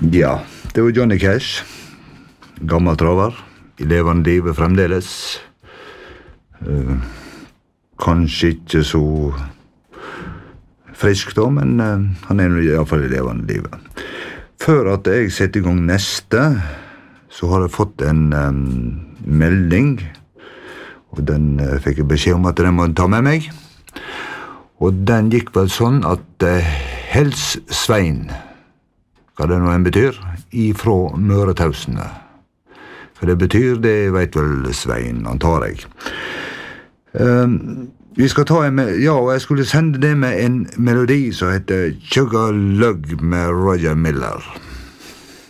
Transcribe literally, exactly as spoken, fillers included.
Ja, det var Johnny Cash, gammel traver, I levende livet fremdeles. Uh, kanskje ikke så frisk da, men uh, han er I hvert fall I levende livet. Før at jeg setter I gang neste, så har jeg fått en um, melding, og den uh, fikk jeg beskjed om at den må ta med meg. Og den gikk vel sånn at uh, Hels Svein, hva det nå en betyr, ifra Møretausene. Hva det betyr, det vet vel Svein, antar jeg. Um, vi skal ta en, ja, og jeg skulle sende det med en melodi som heter Sugar Lug med Roger Miller.